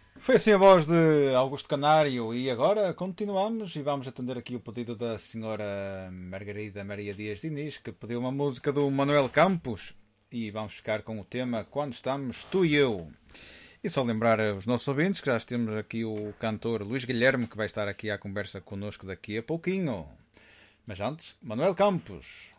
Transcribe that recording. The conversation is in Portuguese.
Foi assim a voz de Augusto Canário e agora continuamos e vamos atender aqui o pedido da senhora Margarida Maria Dias Diniz, que pediu uma música do Manuel Campos, e vamos ficar com o tema Quando Estamos Tu e Eu. E só lembrar aos nossos ouvintes que já temos aqui o cantor Luís Guilherme, que vai estar aqui à conversa connosco daqui a pouquinho. Mas antes, Manuel Campos.